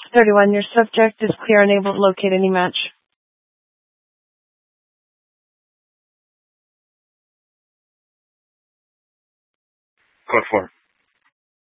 31. Your subject is clear, unable to locate any match. Code 4.